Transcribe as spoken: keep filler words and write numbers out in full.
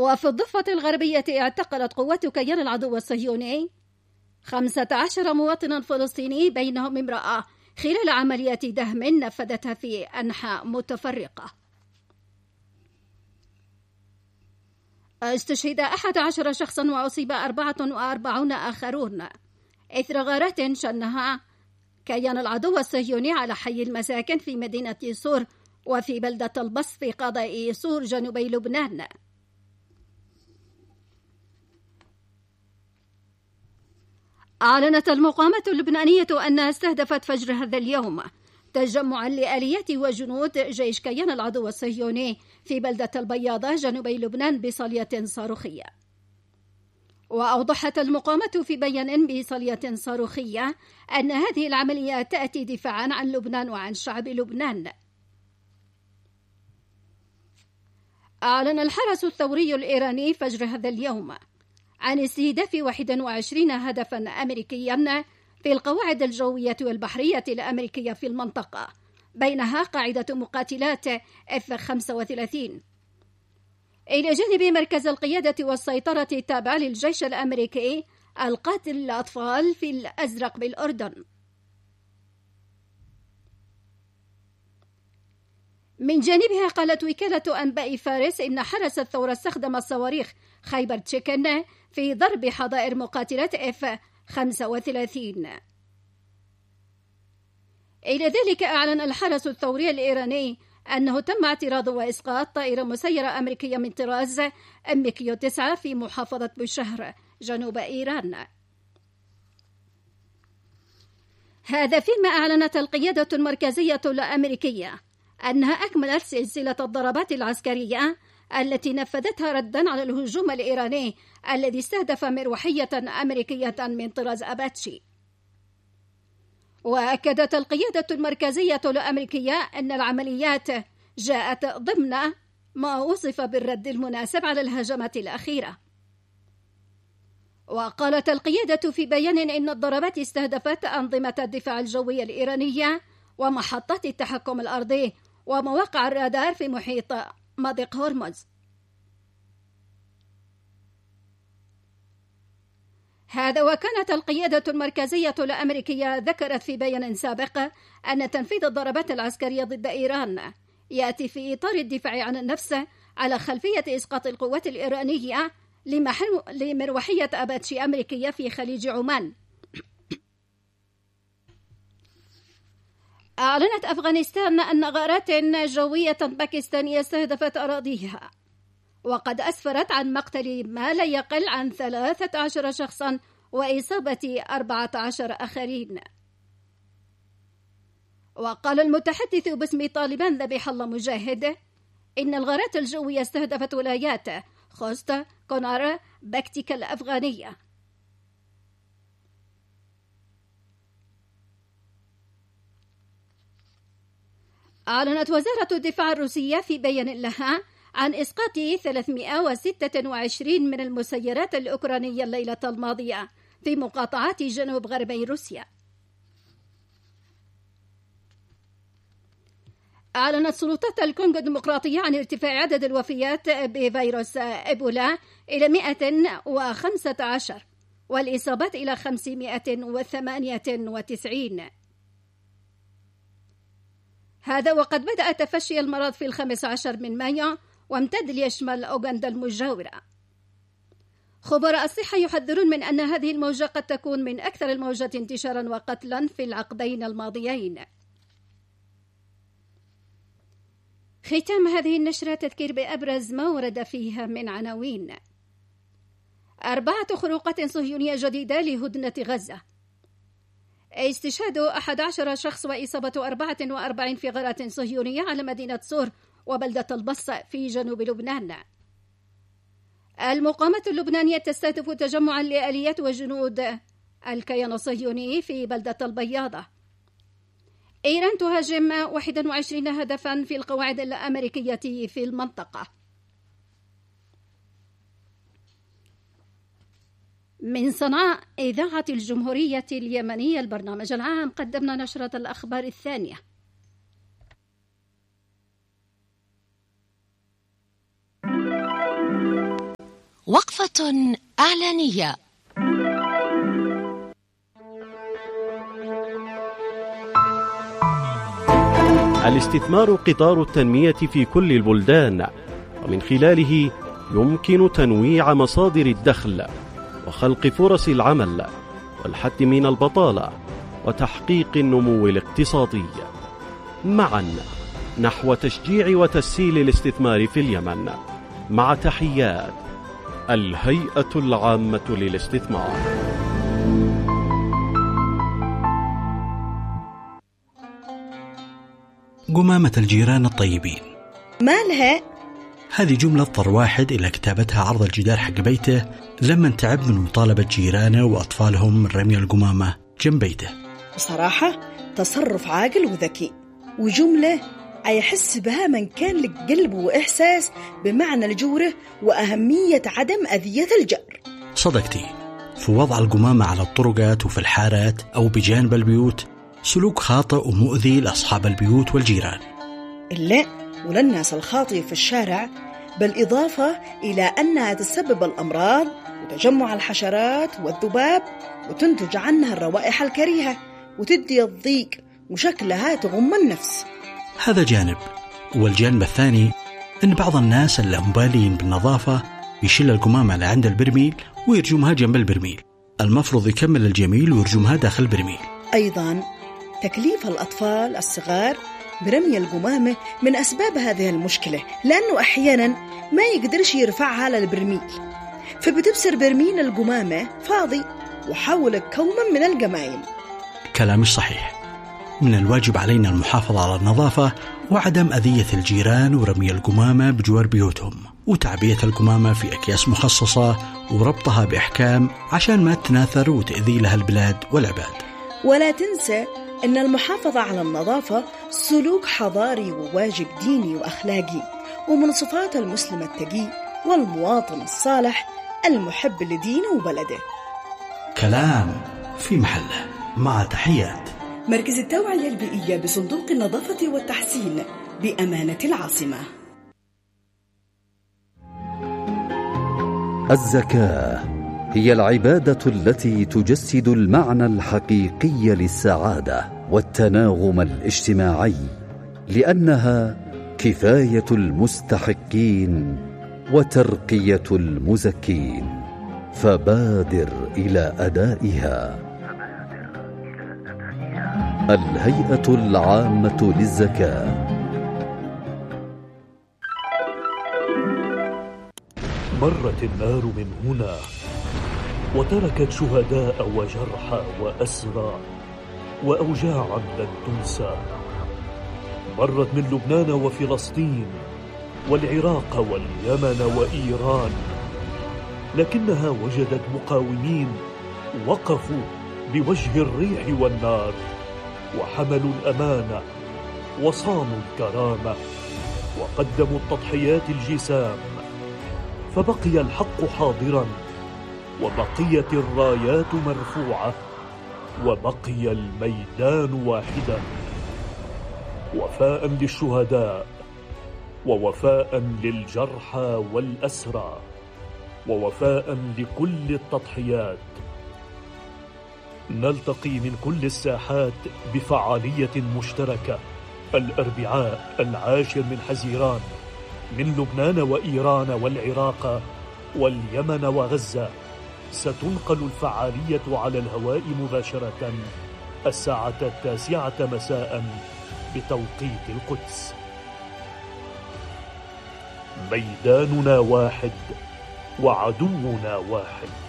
وفي الضفة الغربية اعتقلت قوات كيان العدو الصهيوني خمسة عشر مواطنا فلسطيني بينهم امرأة خلال عمليات دهم نفذتها في أنحاء متفرقة. استشهد أحد عشر شخصا وأصيب أربعة وأربعون آخرون إثر غارات شنها كيان العدو الصهيوني على حي المساكن في مدينة صور وفي بلدة البص في قضاء صور جنوبي لبنان. أعلنت المقاومة اللبنانية أنها استهدفت فجر هذا اليوم تجمعا لآليات وجنود جيش كيان العدو الصهيوني في بلدة البياضة جنوبي لبنان بصلية صاروخية. وأوضحت المقاومة في بيان بصلية صاروخية أن هذه العمليات تأتي دفاعا عن لبنان وعن شعب لبنان. أعلن الحرس الثوري الإيراني فجر هذا اليوم عن استهداف واحد وعشرين هدفا أمريكيا في القواعد الجوية والبحرية الأمريكية في المنطقة، بينها قاعدة مقاتلات إف خمسة وثلاثين، إلى جانب مركز القيادة والسيطرة التابع للجيش الأمريكي القاتل الأطفال في الأزرق بالأردن. من جانبها قالت وكالة أنباء فارس إن حرس الثورة استخدم الصواريخ خيبر تشيكن في ضرب حظائر مقاتلات إف خمسة وثلاثين. إلى ذلك أعلن الحرس الثوري الإيراني أنه تم اعتراض وإسقاط طائرة مسيرة أمريكية من طراز إم كيو تسعة في محافظة بوشهر جنوب إيران. هذا فيما أعلنت القيادة المركزية الأمريكية أنها أكملت سلسلة الضربات العسكرية التي نفذتها ردا على الهجوم الإيراني الذي استهدف مروحية أمريكية من طراز أباتشي. وأكدت القيادة المركزية الأمريكية أن العمليات جاءت ضمن ما وصف بالرد المناسب على الهجمات الأخيرة. وقالت القيادة في بيان إن الضربات استهدفت أنظمة الدفاع الجوي الإيرانية ومحطات التحكم الأرضي ومواقع الرادار في محيط مضيق هرمز. هذا وكانت القيادة المركزية الأمريكية ذكرت في بيان سابق أن تنفيذ الضربات العسكرية ضد إيران يأتي في إطار الدفاع عن النفس على خلفية إسقاط القوات الإيرانية لمروحية أباتشي أمريكية في خليج عمان. أعلنت أفغانستان أن غارات جوية باكستانية استهدفت أراضيها، وقد أسفرت عن مقتل ما لا يقل عن ثلاثة عشر شخصا وإصابة أربعة عشر آخرين. وقال المتحدث باسم طالبان ذبيح الله مجاهد إن الغارات الجوية استهدفت ولايات خوست، كونار، بكتيكا الأفغانية. أعلنت وزارة الدفاع الروسية في بيان لها عن إسقاط ثلاثمائة وستة وعشرين من المسيرات الأوكرانية الليلة الماضية في مقاطعات جنوب غربي روسيا. أعلنت سلطات الكونغو الديمقراطية عن ارتفاع عدد الوفيات بفيروس إيبولا إلى مئة وخمسة عشر والإصابات إلى خمسمائة وثمانية وتسعين. هذا وقد بدأ تفشي المرض في الخامس عشر من مايو وامتد ليشمل أوغندا المجاورة. خبراء الصحة يحذرون من أن هذه الموجة قد تكون من أكثر الموجات انتشارا وقتلا في العقدين الماضيين. ختام هذه النشرة تذكير بأبرز ما ورد فيها من عناوين: أربعة خروقات صهيونية جديدة لهدنة غزة، استشهاد أحد عشر شخص وإصابة أربعة وأربعين في غارات صهيونية على مدينة صور وبلدة البص في جنوب لبنان، المقاومة اللبنانية تستهدف تجمعا لآليات وجنود الكيان الصهيوني في بلدة البياضة، إيران تهاجم واحد وعشرين هدفا في القواعد الأمريكية في المنطقة. من صنعاء إذاعة الجمهورية اليمنية البرنامج العام، قدمنا نشرة الأخبار الثانية. نشرة إعلانية. الاستثمار قطار التنمية في كل البلدان، ومن خلاله يمكن تنويع مصادر الدخل وخلق فرص العمل والحد من البطالة وتحقيق النمو الاقتصادي معا نحو تشجيع وتسهيل الاستثمار في اليمن. مع تحيات الهيئة العامة للاستثمار. قمامة الجيران الطيبين مالها؟ هذه جملة اضطر واحد إلى كتابتها عرض الجدار حق بيته لما تعب من مطالبة جيرانه وأطفالهم من رمي القمامة جنب بيته. بصراحة تصرف عاقل وذكي، وجملة يحس بها من كان لك قلب وإحساس بمعنى الجورة وأهمية عدم أذية الجار. صدقتي، في وضع القمامة على الطرقات وفي الحارات أو بجانب البيوت سلوك خاطئ ومؤذي لأصحاب البيوت والجيران. لا، وللناس الخاطئة في الشارع، بالإضافة إلى أنها تسبب الأمراض وتجمع الحشرات والذباب، وتنتج عنها الروائح الكريهة وتدي الضيق وشكلها تغم النفس. هذا جانب. والجانب الثاني أن بعض الناس اللامبالين بالنظافة يشيل القمامة اللي عند البرميل ويرجمها جنب البرميل. المفروض يكمل الجميل ويرجمها داخل البرميل. أيضا تكليف الأطفال الصغار برمي القمامة من أسباب هذه المشكلة، لأنه أحيانا ما يقدرش يرفعها للبرميل، فبتبصر برميل القمامة فاضي وحول كوما من القمايم. كلام صحيح. من الواجب علينا المحافظة على النظافة وعدم أذية الجيران ورمي القمامة بجوار بيوتهم، وتعبية القمامة في أكياس مخصصة وربطها بإحكام عشان ما تناثر وتأذي لها البلاد والعباد. ولا تنسى أن المحافظة على النظافة سلوك حضاري وواجب ديني وأخلاقي، ومن صفات المسلم التقي والمواطن الصالح المحب لدينه وبلده. كلام في محله. مع تحيات مركز التوعية البيئية بصندوق النظافة والتحسين بأمانة العاصمة. الزكاة هي العبادة التي تجسد المعنى الحقيقي للسعادة والتناغم الاجتماعي، لأنها كفاية المستحقين وترقية المزكين، فبادر إلى أدائها. الهيئة العامة للزكاة. مرت النار من هنا وتركت شهداء وجرحى وأسرى وأوجاعا لن تنسى. مرت من لبنان وفلسطين والعراق واليمن وإيران، لكنها وجدت مقاومين وقفوا بوجه الريح والنار وحملوا الأمانة وصانوا الكرامة وقدموا التضحيات الجسام، فبقي الحق حاضرا وبقيت الرايات مرفوعة وبقي الميدان واحدا، وفاء للشهداء ووفاء للجرحى والأسرى ووفاء لكل التضحيات. نلتقي من كل الساحات بفعالية مشتركة الأربعاء العاشر من حزيران من لبنان وإيران والعراق واليمن وغزة. ستنقل الفعالية على الهواء مباشرة الساعة التاسعة مساء بتوقيت القدس. ميداننا واحد وعدونا واحد.